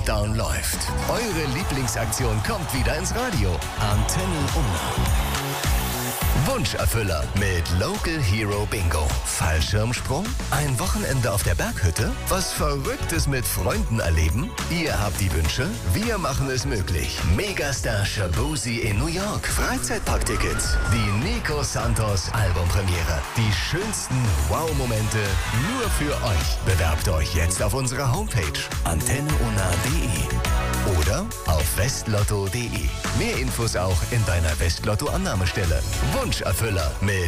Countdown läuft. Eure Lieblingsaktion kommt wieder ins Radio. Antenne Unna. Wunscherfüller mit Local Hero Bingo. Fallschirmsprung? Ein Wochenende auf der Berghütte? Was Verrücktes mit Freunden erleben? Ihr habt die Wünsche, wir machen es möglich. Megastar Shaboozey in New York. Freizeitparktickets. Die Nico Santos Albumpremiere. Die schönsten Wow-Momente nur für euch. Bewerbt euch jetzt auf unserer Homepage antenneunna.de oder auf westlotto.de. Mehr Infos auch in deiner Westlotto-Annahmestelle. Wunscherfüller mit